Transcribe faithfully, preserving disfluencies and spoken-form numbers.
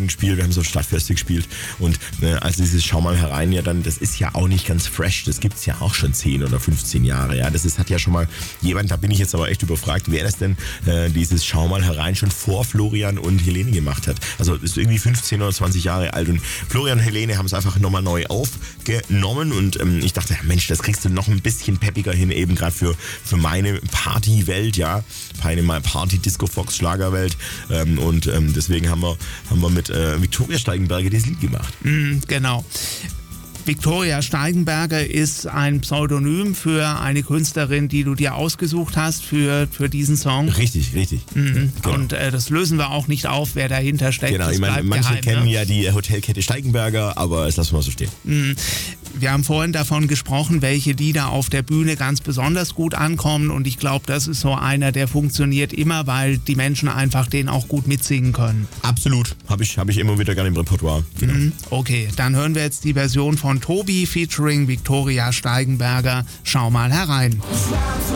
Stadtwerken gespielt, wir haben so Stadtfeste gespielt und äh, also dieses Schau mal herein, ja dann, das ist ja auch nicht ganz fresh, das gibt's ja auch schon zehn oder fünfzehn Jahre, ja, das ist, hat ja schon mal jemand, da bin ich jetzt aber echt überfragt, wer das denn, äh, dieses Schau mal herein schon vor Florian und Helene gemacht hat. Also ist irgendwie fünfzehn oder zwanzig Jahre alt und Florian und Helene haben es einfach nochmal neu aufgenommen und ähm, ich dachte, Mensch, das kriegst du noch ein bisschen peppiger hin, eben gerade für, für meine Partywelt, ja, meine Party-Disco-Fox-Schlagerwelt ähm, und ähm, deswegen haben wir, haben wir mit äh, Viktoria Steigenberger dieses Lied gemacht. Mm, genau. Viktoria Steigenberger ist ein Pseudonym für eine Künstlerin, die du dir ausgesucht hast für, für diesen Song. Richtig, richtig. Mhm. Genau. Und äh, das lösen wir auch nicht auf, wer dahinter steckt. Genau, das ich meine, manche geheim, kennen ne? ja die Hotelkette Steigenberger, aber das lassen wir mal so stehen. Mhm. Wir haben vorhin davon gesprochen, welche Lieder auf der Bühne ganz besonders gut ankommen und ich glaube, das ist so einer, der funktioniert immer, weil die Menschen einfach den auch gut mitsingen können. Absolut, habe ich, hab ich immer wieder gerne im Repertoire. Genau. Mhm. Okay, dann hören wir jetzt die Version von Tobi featuring Viktoria Steigenberger. Schau mal herein.